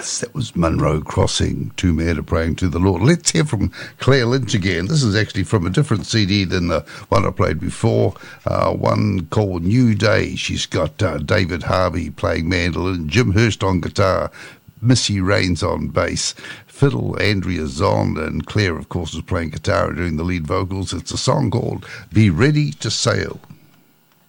Yes, that was Munro Crossing, Two Men Are Praying to the Lord. Let's hear from Claire Lynch again. This is actually from a different CD than the one I played before, one called New Day. She's got David Harvey playing mandolin, Jim Hurst on guitar, Missy Raines on bass, fiddle, Andrea Zond, and Claire, of course, is playing guitar and doing the lead vocals. It's a song called Be Ready to Sail.